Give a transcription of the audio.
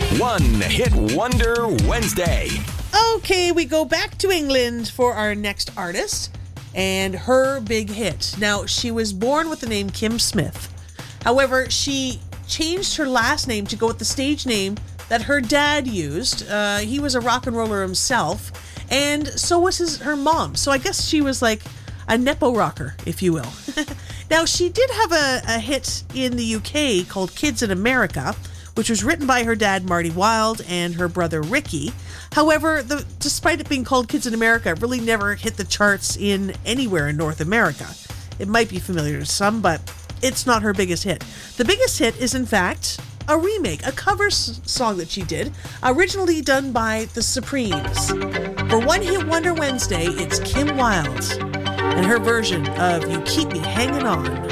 One Hit Wonder Wednesday. Okay, we go back to England for our next artist and her big hit. Now, she was born with the name Kim Smith. However, she changed her last name to go with the stage name that her dad used. He was a rock and roller himself, and so was her mom. So I guess she was like a Nepo rocker, if you will. Now, she did have a hit in the UK called Kids in America, which was written by her dad, Marty Wilde, and her brother, Ricky. However, despite it being called Kids in America, it really never hit the charts in anywhere in North America. It might be familiar to some, but it's not her biggest hit. The biggest hit is, in fact, a remake, a cover song that she did, originally done by the Supremes. For One Hit Wonder Wednesday, it's Kim Wilde and her version of You Keep Me Hanging On.